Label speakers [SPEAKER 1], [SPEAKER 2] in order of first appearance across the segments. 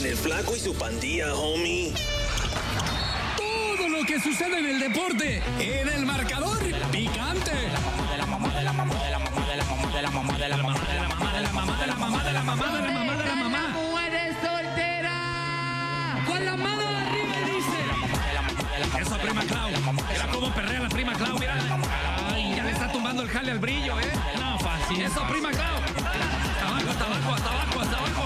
[SPEAKER 1] En el Flaco y su pandilla, homie.
[SPEAKER 2] Todo lo que sucede en el deporte, en el marcador picante.
[SPEAKER 3] ¡Mujeres solteras!
[SPEAKER 2] Con la mano arriba y dice: eso, prima Clau. Mira cómo perrea la prima Clau, mira. Ay, ya le está tumbando el jale al brillo, ¿eh? No, fácil. Eso, prima Clau. Hasta abajo.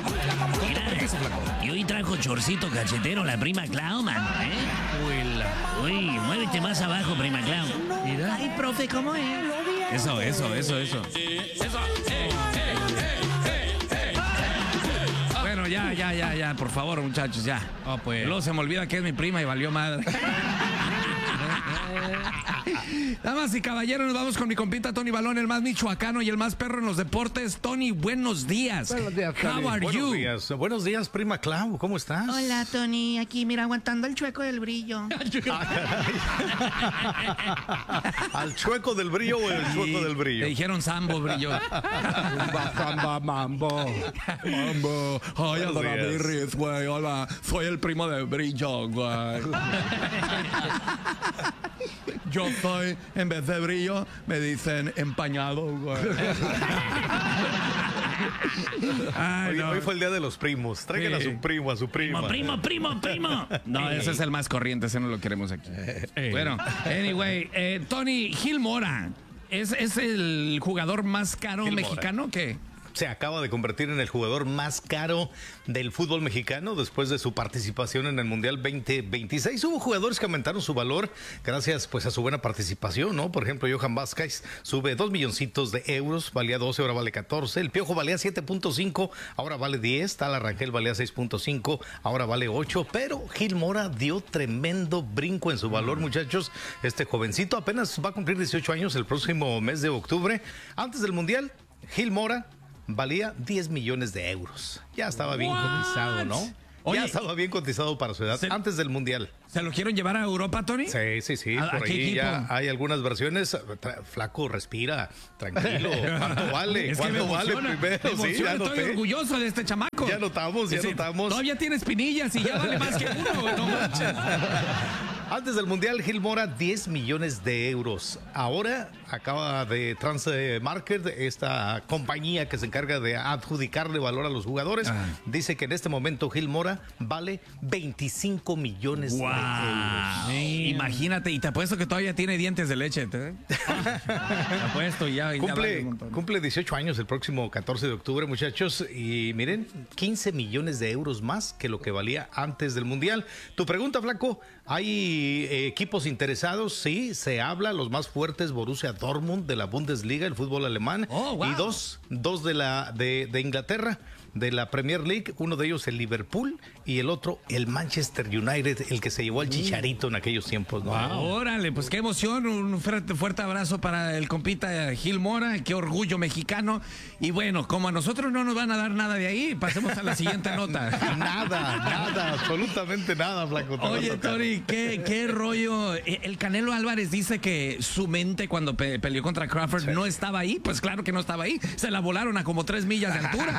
[SPEAKER 4] Y hoy trajo chorcito cachetero la prima Clau, mano, ¿eh? Uy, muévete más abajo, prima Clau.
[SPEAKER 2] Mira.
[SPEAKER 3] Ay, profe, ¿cómo es?
[SPEAKER 2] Eso. Bueno, ya, por favor, muchachos, ya.
[SPEAKER 5] Oh, pues.
[SPEAKER 2] Luego se me olvida que es mi prima y valió madre. Damas y caballeros, nos vamos con mi compita Tony Balón, el más michoacano y el más perro en los deportes. Tony, buenos días.
[SPEAKER 6] Buenos días, Tony.
[SPEAKER 2] How are you?
[SPEAKER 6] Buenos días, prima Clau. ¿Cómo estás?
[SPEAKER 3] Hola, Tony. Aquí, mira, aguantando el chueco del brillo.
[SPEAKER 6] ¿Al chueco del brillo o el chueco del brillo?
[SPEAKER 2] Te dijeron Sambo, brillo.
[SPEAKER 6] Mambo.
[SPEAKER 2] Ay,
[SPEAKER 6] Buenos
[SPEAKER 2] Adora
[SPEAKER 6] días.
[SPEAKER 2] Birris, güey. Hola, soy el primo de brillo, güey. Yo soy, en vez de brillo, me dicen empañado, güey. Ay,
[SPEAKER 6] Hoy fue el día de los primos. Traigan a su primo, a su prima.
[SPEAKER 4] Primo.
[SPEAKER 2] No, ese es el más corriente, ese no lo queremos aquí. Bueno, anyway, Tony Gil Mora, ¿es el jugador más caro
[SPEAKER 6] Gil Mora.
[SPEAKER 2] mexicano que?
[SPEAKER 6] Se acaba de convertir en el jugador más caro del fútbol mexicano después de su participación en el Mundial 2026. Hubo jugadores que aumentaron su valor gracias pues a su buena participación, ¿no? Por ejemplo, Johan Vázquez sube 2 milloncitos de euros, valía 12, ahora vale 14. El Piojo valía 7.5, ahora vale 10. Tala Rangel valía 6.5, ahora vale 8. Pero Gil Mora dio tremendo brinco en su valor, muchachos. Este jovencito apenas va a cumplir 18 años el próximo mes de octubre. Antes del Mundial, Gil Mora valía 10 millones de euros. Ya estaba bien cotizado, ¿no?
[SPEAKER 2] Oye,
[SPEAKER 6] ya estaba bien cotizado para su edad, antes del Mundial.
[SPEAKER 2] ¿Se lo quieren llevar a Europa, Tony?
[SPEAKER 6] Sí.
[SPEAKER 2] ¿A
[SPEAKER 6] Por
[SPEAKER 2] qué
[SPEAKER 6] ahí
[SPEAKER 2] equipo?
[SPEAKER 6] ya hay algunas versiones. Flaco, respira, tranquilo. ¿Cuánto vale?
[SPEAKER 2] Es que me
[SPEAKER 6] ¿Cuánto vale
[SPEAKER 2] emociona,
[SPEAKER 6] primero?
[SPEAKER 2] me
[SPEAKER 6] Sí,
[SPEAKER 2] emociona,
[SPEAKER 6] ya
[SPEAKER 2] estoy
[SPEAKER 6] noté.
[SPEAKER 2] orgulloso de este chamaco.
[SPEAKER 6] Ya notamos.
[SPEAKER 2] Todavía tiene espinillas y ya vale más que uno, güey, no manches.
[SPEAKER 6] Antes del Mundial, Gil Mora, 10 millones de euros. Ahora acaba de Transmarket, esta compañía que se encarga de adjudicarle valor a los jugadores, dice que en este momento Gil Mora vale 25 millones de euros.
[SPEAKER 2] Imagínate, y te apuesto que todavía tiene dientes de leche. Te apuesto y ya vale un montón.
[SPEAKER 6] Cumple 18 años el próximo 14 de octubre, muchachos. Y miren, 15 millones de euros más que lo que valía antes del Mundial. Tu pregunta, Flaco, ¿hay equipos interesados? Sí, se habla. Los más fuertes, Borussia Dortmund de la Bundesliga, el fútbol alemán.
[SPEAKER 2] Oh, wow.
[SPEAKER 6] Y dos de Inglaterra, de la Premier League. Uno de ellos el Liverpool y el otro el Manchester United, el que se llevó al Chicharito en aquellos tiempos, ¿no?
[SPEAKER 2] Órale, pues qué emoción, un fuerte abrazo para el compita Gil Mora, qué orgullo mexicano. Y bueno, como a nosotros no nos van a dar nada de ahí, pasemos a la siguiente nota.
[SPEAKER 6] Nada, absolutamente nada, Flaco.
[SPEAKER 2] Oye, Tony, ¿qué rollo? El Canelo Álvarez dice que su mente cuando peleó contra Crawford no estaba ahí. Pues claro que no estaba ahí. Se la volaron a como 3 millas de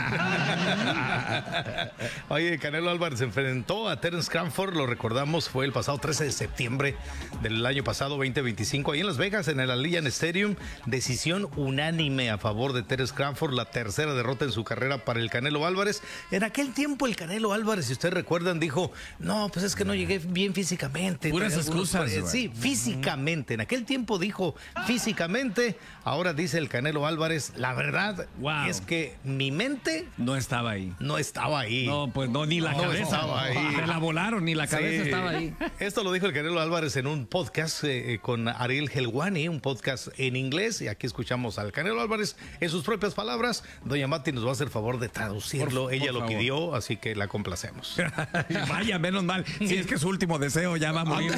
[SPEAKER 2] altura.
[SPEAKER 6] Oye, Canelo Álvarez se enfrentó a Terence Crawford, lo recordamos, fue el pasado 13 de septiembre del año pasado, 2025, ahí en Las Vegas, en el Allegiant Stadium. Decisión unánime a favor de Terence Crawford, la tercera derrota en su carrera para el Canelo Álvarez. En aquel tiempo el Canelo Álvarez, si ustedes recuerdan, dijo, no, pues es que no llegué bien físicamente.
[SPEAKER 2] Puras excusas, güey.
[SPEAKER 6] Sí, físicamente. En aquel tiempo dijo físicamente, ahora dice el Canelo Álvarez, la verdad es que mi mente
[SPEAKER 2] no estaba ahí.
[SPEAKER 6] No estaba ahí.
[SPEAKER 2] No, pues no, ni la cabeza.
[SPEAKER 6] Estaba ahí.
[SPEAKER 2] Se la volaron, ni la cabeza estaba ahí.
[SPEAKER 6] Esto lo dijo el Canelo Álvarez en un podcast con Ariel Helwani, un podcast en inglés. Y aquí escuchamos al Canelo Álvarez en sus propias palabras. Doña Mati nos va a hacer favor de traducirlo. Ella lo pidió, así que la complacemos.
[SPEAKER 2] Vaya, menos mal. Si es que su último deseo ya va a morir.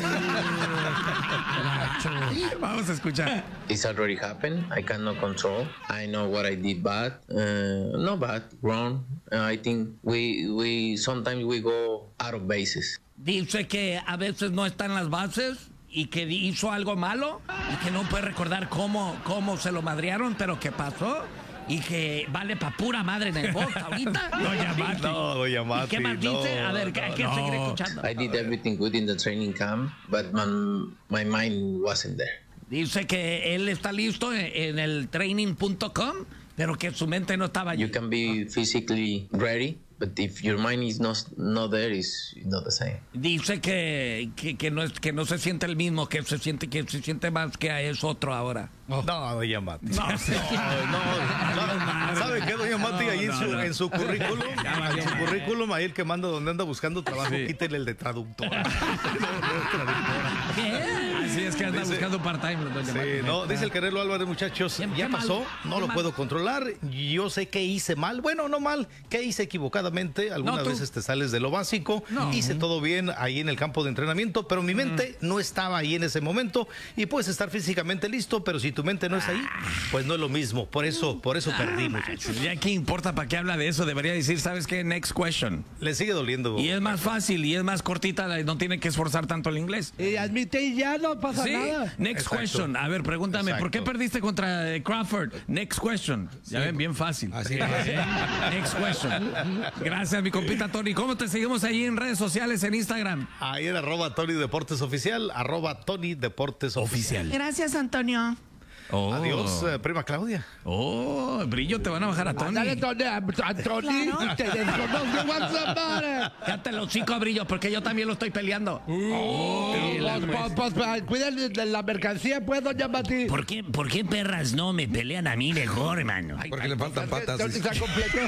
[SPEAKER 2] Vamos a escuchar.
[SPEAKER 7] It's already happened. I cannot control. I know what I did bad. Not bad, wrong. I think we sometimes we go out of bases.
[SPEAKER 4] Dice que a veces no está en las bases y que hizo algo malo y que no puede recordar cómo se lo madrearon, pero ¿qué pasó?
[SPEAKER 2] y que vale pa' pura madre en el box ahorita.
[SPEAKER 6] Doña Mati.
[SPEAKER 2] ¿Qué más dice? A ver, hay que seguir escuchando.
[SPEAKER 7] I did everything good in the training camp, but my mind wasn't there.
[SPEAKER 2] Dice que él está listo en el training.com, pero que su mente no estaba allí.
[SPEAKER 7] You can be physically ready, but if your mind is not there, it's not the same.
[SPEAKER 2] Dice que no se siente el mismo, que se siente más que es otro ahora.
[SPEAKER 6] No, doña Mati. No. ¿Sabe qué, doña Mati? Ahí en su currículum, ahí el que manda donde anda buscando trabajo, quítele el de traductora.
[SPEAKER 2] Así es que anda buscando part-time, doña Mati.
[SPEAKER 6] No, dice el Canelo Álvarez, muchachos, ya pasó, no lo puedo controlar. Yo sé que hice mal, bueno, no mal, que hice equivocadamente. Algunas veces te sales de lo básico. Hice todo bien ahí en el campo de entrenamiento, pero mi mente no estaba ahí en ese momento. Y puedes estar físicamente listo, pero si tu mente no es ahí, pues no es lo mismo. Por eso perdí, muchachos.
[SPEAKER 2] Ya qué importa para qué habla de eso, debería decir, ¿sabes qué? Next question.
[SPEAKER 6] Le sigue doliendo.
[SPEAKER 2] Y es más fácil y es más cortita, no tiene que esforzar tanto el inglés.
[SPEAKER 5] Y admite y ya no pasa nada.
[SPEAKER 2] Next question. A ver, pregúntame, ¿por qué perdiste contra Crawford? Next question. Ya ven, bien fácil.
[SPEAKER 5] Así es.
[SPEAKER 2] Next question. Gracias, mi compita Tony. ¿Cómo te seguimos ahí en redes sociales, en Instagram?
[SPEAKER 6] Ahí en @Tony Deportes Oficial, @Tony Deportes Oficial.
[SPEAKER 3] Gracias, Antonio.
[SPEAKER 6] Adiós, prima Claudia.
[SPEAKER 2] Brillo, te van a bajar a Tony.
[SPEAKER 5] Dale, Tony, Anthony, te desconozco, what's up, buddy?
[SPEAKER 2] Cállate los chicos, Brillo, porque yo también lo estoy peleando.
[SPEAKER 5] Pues, cuiden de la mercancía, pues, doña Mati.
[SPEAKER 4] ¿Por qué perras no me pelean a mí mejor, hermano?
[SPEAKER 8] Porque le faltan patas.
[SPEAKER 5] ¿Está completo?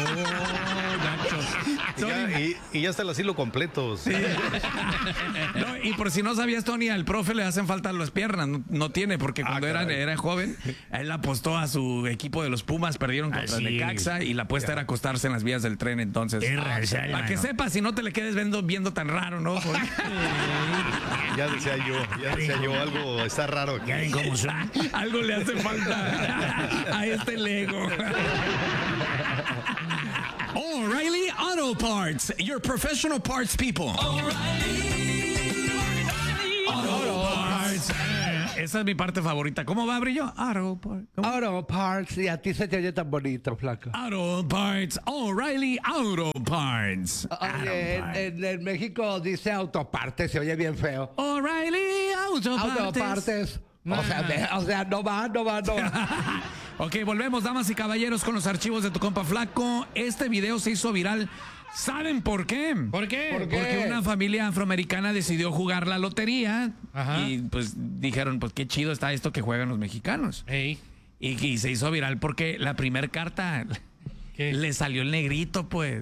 [SPEAKER 6] Y ya está el asilo completo. Sí.
[SPEAKER 2] No, y por si no sabías, Tony, al profe le hacen falta las piernas. No tiene, porque cuando era joven, él apostó a su equipo de los Pumas, perdieron contra Necaxa y la apuesta era acostarse en las vías del tren. Entonces, para que sepas, si no te le quedes viendo tan raro, ¿no?
[SPEAKER 6] Ya decía yo, algo está raro aquí.
[SPEAKER 4] ¿Ya ven cómo son?
[SPEAKER 2] Algo le hace falta a este Lego. O'Reilly Auto Parts, your professional parts people. O'Reilly Auto Parts. Esa es mi parte favorita. ¿Cómo va, Brillo? Auto
[SPEAKER 5] Parts, y a ti se te oye tan bonito, flaco.
[SPEAKER 2] Auto Parts, O'Reilly Auto Parts.
[SPEAKER 5] Oye, en México dice autopartes, se oye bien feo.
[SPEAKER 2] O'Reilly Auto Partes.
[SPEAKER 5] O sea, no va.
[SPEAKER 2] Ok, volvemos, damas y caballeros, con los archivos de tu compa Flaco. Este video se hizo viral. ¿Saben por qué?
[SPEAKER 5] ¿Por qué?
[SPEAKER 2] Porque una familia afroamericana decidió jugar la lotería. Ajá. Y pues dijeron, pues qué chido está esto que juegan los mexicanos.
[SPEAKER 9] Ey.
[SPEAKER 2] Y se hizo viral porque la primer carta le salió el negrito, pues.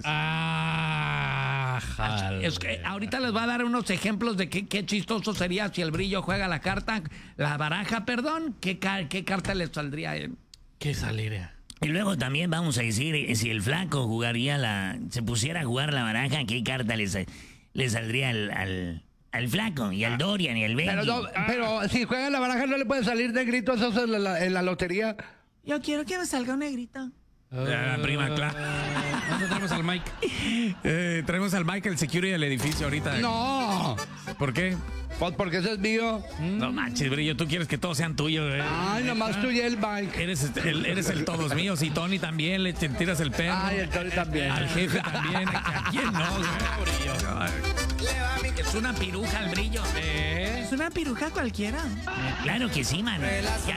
[SPEAKER 2] Es que ahorita les voy a dar unos ejemplos de qué chistoso sería si el Brillo juega la baraja, ¿qué carta le saldría a él?
[SPEAKER 9] ¿Qué saliría?
[SPEAKER 4] Y luego también vamos a decir, si el Flaco se pusiera a jugar la baraja, ¿qué carta le saldría al Flaco y al Dorian y al Benji?
[SPEAKER 5] Pero si juega la baraja no le puede salir negrito esos en la lotería.
[SPEAKER 3] Yo quiero que me salga un negrito.
[SPEAKER 2] La prima Clara.
[SPEAKER 9] ¿Dónde tenemos al Mike?
[SPEAKER 2] Tenemos al Mike, el security del edificio ahorita.
[SPEAKER 5] No.
[SPEAKER 2] ¿Por qué?
[SPEAKER 5] Pues porque ese es mío.
[SPEAKER 2] No manches, Brillo, tú quieres que todos sean tuyos, ¿eh?
[SPEAKER 5] Ay, nomás tú y el Mike.
[SPEAKER 2] Eres el todos míos. Y Tony también, le tiras el perro.
[SPEAKER 5] Ay, el Tony también.
[SPEAKER 2] Al jefe también. ¿A quién no? Brillo. Es una piruja el Brillo.
[SPEAKER 3] Es una piruja cualquiera.
[SPEAKER 4] Claro que sí, mano.